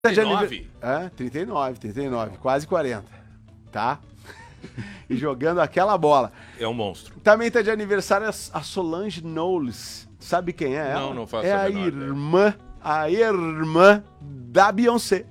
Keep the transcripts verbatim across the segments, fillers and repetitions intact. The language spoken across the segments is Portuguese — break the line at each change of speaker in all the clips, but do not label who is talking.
trinta e nove? É, trinta e nove, trinta e nove, quase quarenta, tá? E jogando aquela bola.
É um monstro.
Também tá de aniversário a Solange Knowles. Sabe quem é ela?
Não, não faço
É
a
a
menor
irmã, a irmã da Beyoncé.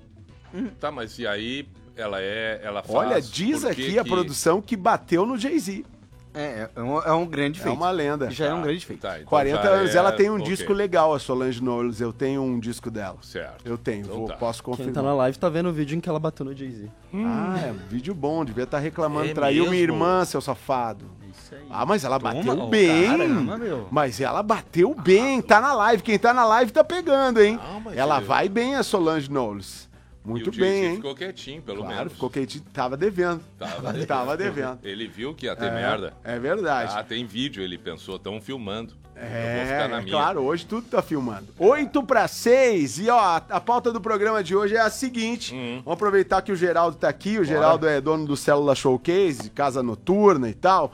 Tá, mas e aí ela é, ela faz...
Olha, diz
por
aqui
que
a
que-
produção que bateu no Jay-Z.
É, é um, é um grande
É
feito.
uma lenda.
Já é um
Tá,
grande feito.
tá, então
quarenta
já
anos,
é-
ela tem um
ok.
disco legal, a Solange Knowles. Eu tenho um disco dela.
Certo.
Eu tenho,
Então
vou,
tá.
posso
Quem
confirmar.
tá na live tá vendo o vídeo em que ela bateu no Jay-Z.
Ah, é um vídeo bom, devia estar reclamando.
É
Traiu minha
mesmo?
irmã, seu safado.
Isso aí.
Ah, mas ela
Toma,
bateu
ô,
bem.
caramba, meu.
Mas ela bateu bem, tá na live. Quem tá na live tá pegando, hein?
Não, mas
Ela
eu-
vai bem, a Solange Knowles. Muito
E o Jay-Z
bem, hein?
ficou quietinho, pelo
Claro,
menos.
ficou quente, tava devendo.
Tava devendo.
Tava devendo.
Ele viu que ia ter
É,
merda.
É verdade.
Ah, tem vídeo, ele pensou, estão filmando. Eu vou
É,
ficar na
é
minha.
claro, hoje tudo tá filmando. oito para seis. E ó, a, a pauta do programa de hoje é a seguinte.
Hum.
Vamos aproveitar que o Geraldo tá aqui. O Geraldo é dono do Célula Showcase, casa noturna e tal.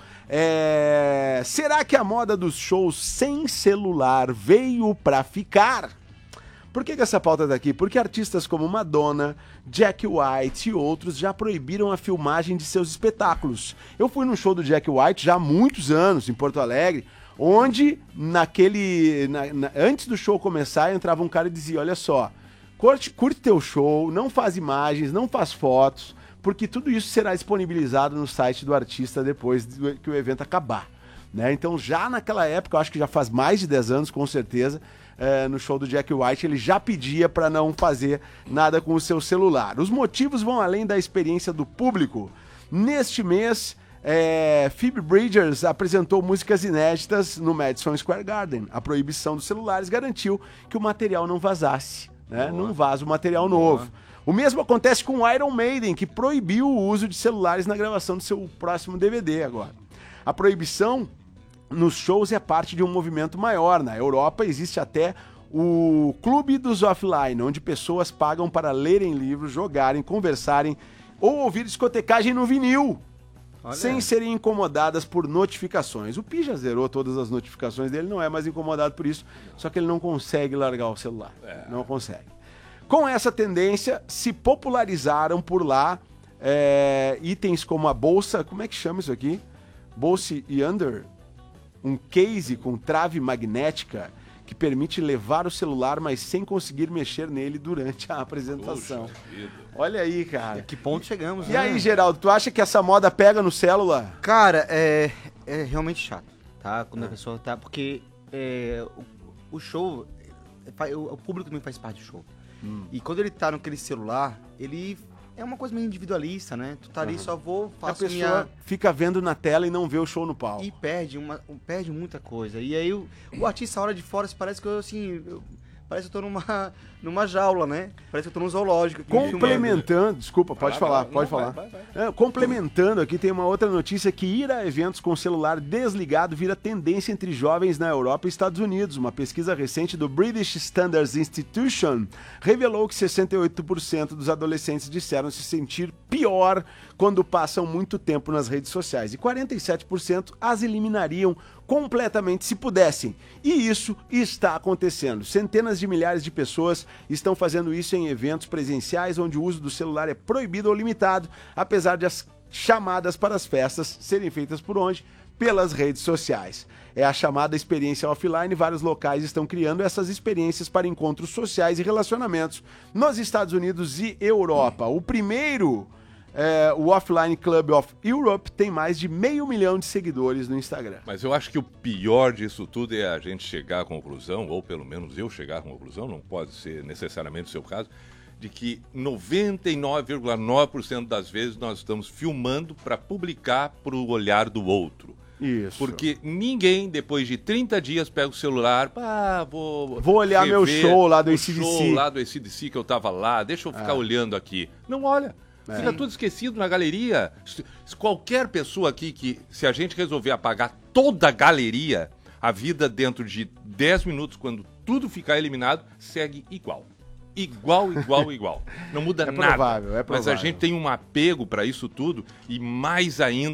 É... Será que a moda dos shows sem celular veio pra ficar? Por que, que essa pauta tá aqui? Porque artistas como Madonna, Jack White e outros já proibiram a filmagem de seus espetáculos. Eu fui num show do Jack White já há muitos anos, em Porto Alegre, onde naquele. na- na- antes do show começar, entrava um cara e dizia: olha só, curte, curte teu show, não faz imagens, não faz fotos, porque tudo isso será disponibilizado no site do artista depois do- que o evento acabar. Né? Então, já naquela época, eu acho que já faz mais de dez anos, com certeza, eh, no show do Jack White, ele já pedia para não fazer nada com o seu celular. Os motivos vão além da experiência do público. Neste mês, eh, Phoebe Bridgers apresentou músicas inéditas no Madison Square Garden. A proibição dos celulares garantiu que o material não vazasse, né? Não vaza o material novo. O mesmo acontece com o Iron Maiden, que proibiu o uso de celulares na gravação do seu próximo D V D agora. A proibição nos shows é parte de um movimento maior. Na Europa existe até o Clube dos Offline, onde pessoas pagam para lerem livros, jogarem, conversarem ou ouvir discotecagem no vinil,
Olha.
sem serem incomodadas por notificações. O Pi já zerou todas as notificações dele, não é mais incomodado por isso, só que ele não consegue largar o celular. Não consegue. Com essa tendência, se popularizaram por lá é, itens como a bolsa, como é que chama isso aqui? Bolsa e under, um case com trave magnética que permite levar o celular, mas sem conseguir mexer nele durante a apresentação.
Puxa vida.
Olha aí, cara.
Que ponto chegamos,
E
né?
aí, Geraldo, tu acha que essa moda pega no célula?
Cara, é, é realmente chato, tá?
É.
Quando a pessoa tá... Porque é, o, o show... é, fa- O, o público também faz parte do show.
Hum.
E quando ele tá naquele celular, ele... É uma coisa meio individualista, né? Tu tá ali, só vou,
A
faço
pessoa
minha...
fica vendo na tela e não vê o show no palco.
E perde, uma, perde muita coisa. E aí o, o artista, a hora de fora, parece que eu, assim... eu- parece que eu tô numa, numa jaula, né? Parece que eu tô num zoológico. aqui, filmando.
Complementando, desculpa, pode
Vai,
falar,
vai,
pode
não,
falar.
vai, vai, vai.
É, complementando aqui, tem uma outra notícia que ir a eventos com celular desligado vira tendência entre jovens na Europa e Estados Unidos. Uma pesquisa recente do British Standards Institution revelou que sessenta e oito por cento dos adolescentes disseram se sentir pior quando passam muito tempo nas redes sociais e quarenta e sete por cento as eliminariam completamente se pudessem. E isso está acontecendo. Centenas de milhares de pessoas estão fazendo isso em eventos presenciais onde o uso do celular é proibido ou limitado, apesar de as chamadas para as festas serem feitas por onde? Pelas redes sociais. É a chamada experiência offline. Vários locais estão criando essas experiências para encontros sociais e relacionamentos nos Estados Unidos e Europa. O primeiro... É, o Offline Club of Europe tem mais de meio milhão de seguidores no Instagram.
Mas eu acho que o pior disso tudo é a gente chegar à conclusão, ou pelo menos eu chegar à conclusão, não pode ser necessariamente o seu caso, de que noventa e nove vírgula nove por cento das vezes nós estamos filmando para publicar para o olhar do outro.
Isso.
Porque ninguém, depois de trinta dias, pega o celular, ah, vou...
Vou olhar meu
rever
show lá do
o
A C D C.
show lá do A C D C que eu tava lá, deixa eu ficar olhando aqui. Não olha.
É.
Fica tudo esquecido na galeria. Se- se Qualquer pessoa aqui que, se a gente resolver apagar toda a galeria, a vida dentro de dez minutos, quando tudo ficar eliminado, segue igual. Igual, igual, igual. Não muda
É
nada.
provável, é
Mas a
provável.
gente tem um apego para isso tudo e mais ainda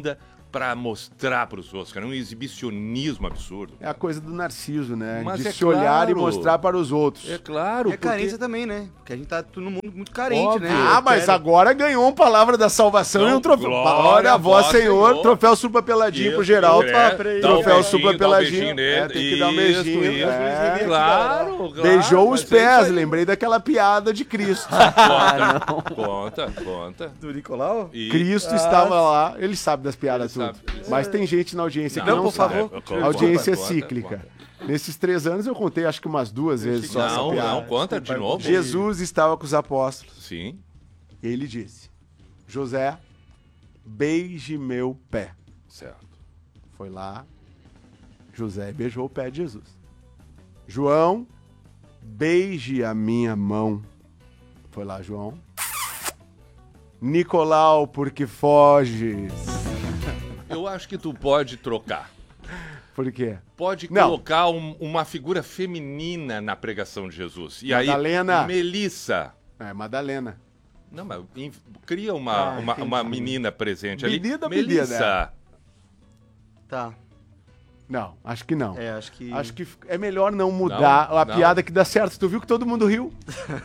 pra mostrar pros outros, cara. É um exibicionismo absurdo.
É a coisa do Narciso, né?
Mas
de
é
se olhar e
claro.
mostrar para os outros.
É claro.
E a carência também, né? Porque a gente tá no mundo muito carente,
Óbvio.
né?
Ah,
Eu
mas
quero-
agora ganhou uma palavra da salvação
Não,
e um troféu.
glória
Olha,
a
vós,
vós,
Senhor,
Senhor.
troféu Supla Peladinho
Isso,
pro Geraldo.
é,
Pra-
dá um
troféu
beijinho,
Supla
dá um
Peladinho.
beijinho nele.
É, tem que dar um
Isso,
beijinho.
isso.
é.
Claro, claro.
Beijou
mas
os
é isso
pés,
aí.
lembrei daquela piada de Cristo.
Conta, conta, conta.
Do Nicolau?
E-
Cristo
Ah,
estava lá, ele sabe das piadas
Ele
tudo.
sabe.
Mas tem gente na audiência que
Não,
não
por
sabe.
favor.
É, conta,
Audiência
conta,
cíclica.
conta.
Nesses três anos eu contei acho que umas duas vezes só essa
Não,
piada.
não, conta de novo.
Jesus estava com os apóstolos.
Sim.
E ele disse: José, beije meu pé.
Certo.
Foi lá, José beijou o pé de Jesus. João, beije a minha mão. Foi lá, João. Nicolau, porque foges.
Eu acho que tu pode trocar.
Por quê?
Pode
Não.
colocar um- uma figura feminina na pregação de Jesus. E
Madalena.
aí, Melissa.
É, Madalena.
Não, mas in- cria uma,
Ah,
uma,
entendi.
uma menina presente ali.
Menina, menina,
Melissa.
Tá.
Não, acho que não.
É, acho que.
Acho que é melhor não mudar
Não,
a
não.
piada que dá certo. Tu viu que todo mundo riu?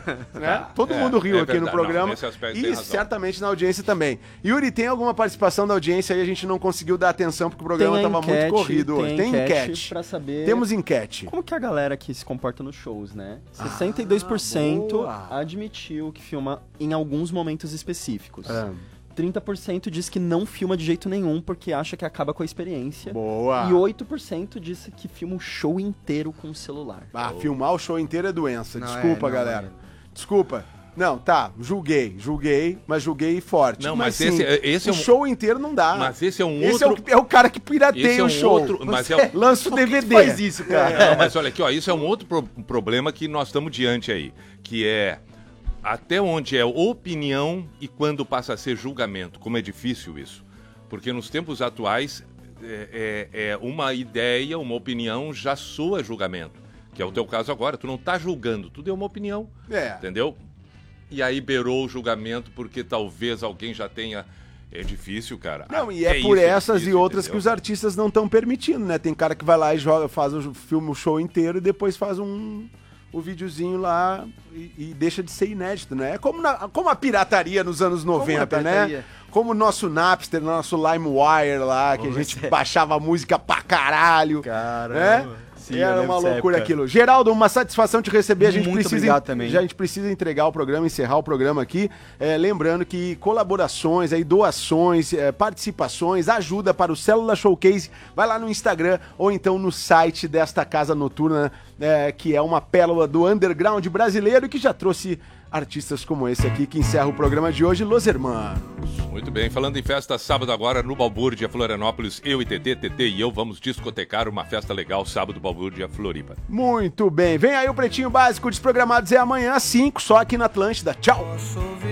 Né? Todo
é,
mundo riu
é
aqui no
verdade.
programa.
Não, nesse aspecto tem
e
razão.
certamente na audiência também. Yuri, tem alguma participação da audiência aí? A gente não conseguiu dar atenção porque o programa
Tem a
estava muito
enquete,
corrido hoje. Tem enquete.
pra saber
Temos enquete.
como que a galera aqui se comporta nos shows, né? sessenta e dois por cento
boa.
admitiu que filma em alguns momentos específicos.
Ah,
trinta por cento diz que não filma de jeito nenhum porque acha que acaba com a experiência.
boa.
E oito por cento disse que filma o show inteiro com o celular.
Ah, filmar o show inteiro é doença.
Não,
Desculpa,
é, não,
galera. Desculpa. Não, tá, julguei, julguei, mas julguei forte.
Não, mas
sim,
esse- esse é
o
um-
show inteiro não dá.
Mas esse é um
Esse
outro...
é, o, é o cara que
esse
pirateia
é um
o show.
outro... Mas é,
Lança o D V D.
faz isso, cara?
Não, mas olha aqui, ó, isso é um outro pro- problema que nós estamos diante aí, que é até onde é opinião e quando passa a ser julgamento. Como é difícil isso. Porque nos tempos atuais, é, é- é uma ideia, uma opinião já soa julgamento. Que é o teu caso agora. Tu não tá julgando, tu deu uma opinião.
É.
Entendeu? E aí beirou o julgamento porque talvez alguém já tenha... É difícil, cara.
Não,
Ah,
e é, por
isso,
essas
difícil,
e outras
entendeu?
que os artistas não estão permitindo, né? Tem cara que vai lá e joga, faz o filme, o show inteiro e depois faz um o videozinho lá e, e deixa de ser inédito, né? É como, na- como a pirataria nos anos noventa, né?
pirataria.
Como o nosso Napster, nosso LimeWire lá, que a gente baixava música pra caralho.
Caramba.
Né?
Sim, eu
Era
lembro
uma
dessa
loucura
época.
aquilo. Geraldo, uma satisfação te receber. A gente
Muito
precisa
obrigado também.
Já a gente precisa entregar o programa, encerrar o programa aqui. É, lembrando que colaborações, aí, doações, é, participações, ajuda para o Célula Showcase. Vai lá no Instagram ou então no site desta Casa Noturna, é, que é uma pérola do underground brasileiro e que já trouxe artistas como esse aqui que encerra o programa de hoje, Los Hermanos.
Muito bem, falando em festa, sábado agora no Balbúrdia, Florianópolis, eu e T T, T T e eu vamos discotecar uma festa legal, sábado, Balbúrdia, Floripa.
Muito bem. Vem aí o Pretinho Básico, Desprogramados é amanhã às cinco, só aqui na Atlântida. Tchau!